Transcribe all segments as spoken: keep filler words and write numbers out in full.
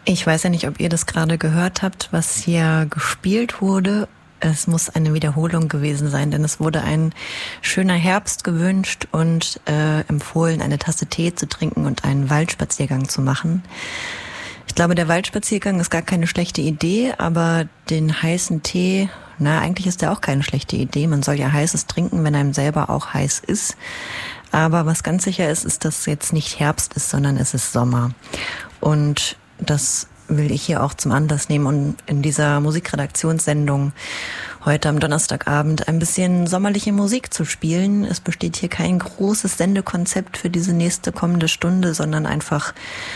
Ich weiß ja nicht, ob ihr das gerade gehört habt, was hier gespielt wurde. Es muss eine Wiederholung gewesen sein, denn es wurde ein schöner Herbst gewünscht und äh, empfohlen, eine Tasse Tee zu trinken und einen Waldspaziergang zu machen. Ich glaube, der Waldspaziergang ist gar keine schlechte Idee, aber den heißen Tee, na, eigentlich ist der auch keine schlechte Idee. Man soll ja heißes trinken, wenn einem selber auch heiß ist. Aber was ganz sicher ist, ist, dass jetzt nicht Herbst ist, sondern es ist Sommer. Und das will ich hier auch zum Anlass nehmen und in dieser Musikredaktionssendung heute am Donnerstagabend ein bisschen sommerliche Musik zu spielen. Es besteht hier kein großes Sendekonzept für diese nächste kommende Stunde, sondern einfach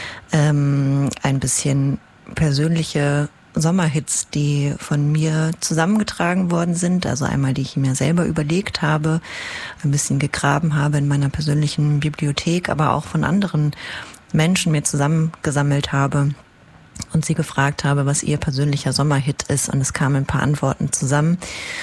ähm, ein bisschen persönliche Sommerhits, die von mir zusammengetragen worden sind. Also einmal, die ich mir selber überlegt habe, ein bisschen gegraben habe in meiner persönlichen Bibliothek, aber auch von anderen Menschen mir zusammengesammelt habe und sie gefragt habe, was ihr persönlicher Sommerhit ist. Und es kamen ein paar Antworten zusammen.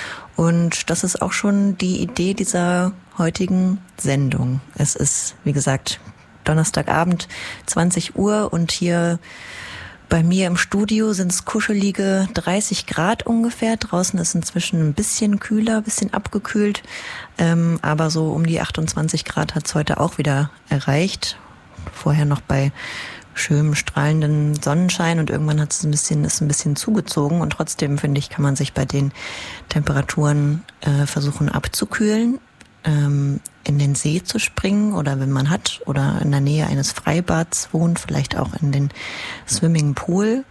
Und das ist auch schon die Idee dieser heutigen Sendung. Es ist, wie gesagt, Donnerstagabend, zwanzig Uhr und hier bei mir im Studio sind es kuschelige dreißig Grad ungefähr. Draußen ist inzwischen ein bisschen kühler, ein bisschen abgekühlt. Ähm, aber so um die achtundzwanzig Grad hat es heute auch wieder erreicht. Vorher noch bei schönem strahlenden Sonnenschein und irgendwann hat es ein bisschen, ist ein bisschen zugezogen und trotzdem, finde ich, kann man sich bei den Temperaturen äh, versuchen abzukühlen, ähm, in den See zu springen oder wenn man hat oder in der Nähe eines Freibads wohnt, vielleicht auch in den Swimmingpool.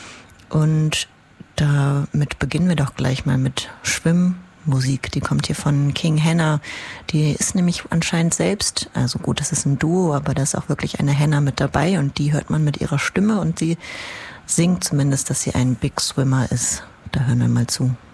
Und damit beginnen wir doch gleich mal mit Schwimmmusik. Die kommt hier von King Hannah. Die ist nämlich anscheinend selbst, also gut, das ist ein Duo, aber da ist auch wirklich eine Hannah mit dabei und die hört man mit ihrer Stimme und sie singt zumindest, dass sie ein Big Swimmer ist. Da hören wir mal zu.